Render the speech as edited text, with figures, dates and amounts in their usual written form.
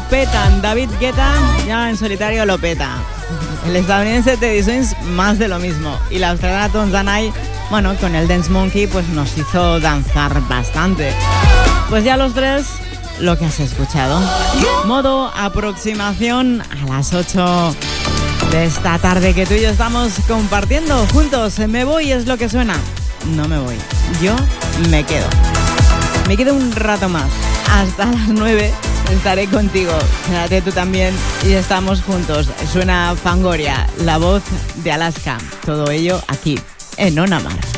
petan. David Guetta ya en solitario lo peta. El estadounidense Teddy Swims más de lo mismo. Y la australiana Tonzanai, bueno, con el Dance Monkey pues nos hizo danzar bastante. Pues ya los tres, lo que has escuchado. Modo aproximación a las 8 de esta tarde que tú y yo estamos compartiendo juntos. Me voy es lo que suena. No me voy, yo me quedo. Me quedo un rato más. Hasta las 9 estaré contigo. Quédate tú también y estamos juntos. Suena Fangoria, la voz de Alaska. Todo ello aquí en On Amar.